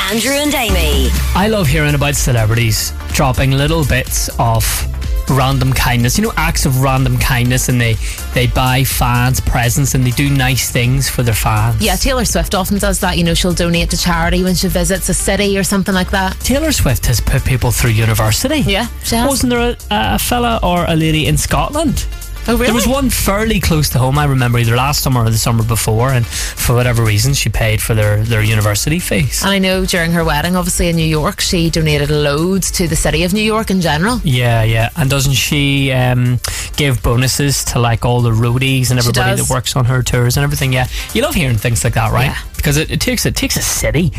Andrew and Amy. I love hearing about celebrities dropping little bits of random kindness, acts of random kindness, and they buy fans presents and they do nice things for their fans. Yeah, Taylor Swift often does that. She'll donate to charity when she visits a city or something like that. Taylor Swift has put people through university. Yeah, she has. Wasn't there a fella or a lady in Scotland? Oh, really? There was one fairly close to home, I remember, either last summer or the summer before, and for whatever reason she paid for their university fees. And I know during her wedding, obviously in New York, she donated loads to the city of New York in general. Yeah. And doesn't she give bonuses to all the roadies and everybody that works on her tours and everything? Yeah. You love hearing things like that, right? Yeah. Because it takes a city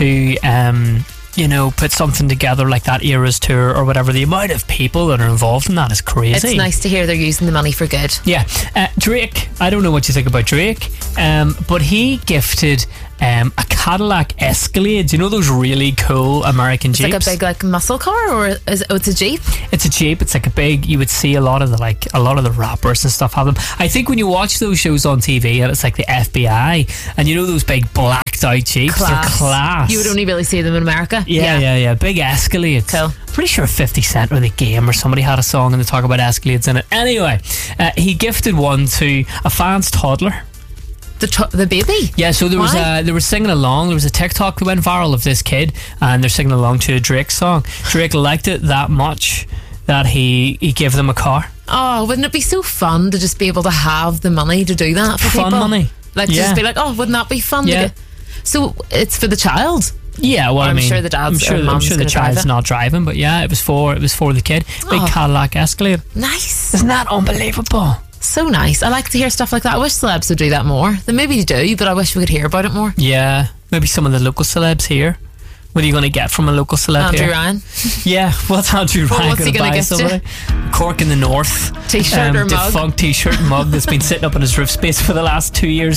to put something together like that Eras tour or whatever. The amount of people that are involved in that is crazy. It's nice to hear they're using the money for good. Yeah. Drake, I don't know what you think about Drake, but he gifted a Cadillac Escalade. Those really cool American Jeeps? It's like a big muscle car, or it's a Jeep? It's a Jeep. It's like a big, you would see a lot of the rappers and stuff have them. I think when you watch those shows on TV and it's like the FBI and those big blacked out Jeeps, they're class. You would only really see them in America. Yeah. Big Escalades. Cool. Pretty sure 50 Cent or The Game or somebody had a song and they talk about Escalades in it. Anyway, he gifted one to a fan's toddler. The baby? Yeah, so there was they were singing along. There was a TikTok that went viral of this kid and they're singing along to a Drake song. Drake liked it that much that he gave them a car. Oh, wouldn't it be so fun to just be able to have the money to do that for fun people? Money. Just be like, oh, wouldn't that be fun? Yeah. So it's for the child? Yeah, well, I'm sure the dad's or mum's the child's not driving, but yeah, it was for the kid. Big Cadillac Escalade. Nice. Isn't that unbelievable? So nice. I like to hear stuff like that. I wish celebs would do that more. They maybe do, but I wish we could hear about it more. Yeah, maybe some of the local celebs here. What are you going to get from a local celeb Andrew here? Ryan. Yeah, what's Andrew Ryan what's he going to buy gift somebody? Cork in the North T-shirt or mug? Defunct T-shirt and mug that's been sitting up in his roof space for the last 2 years.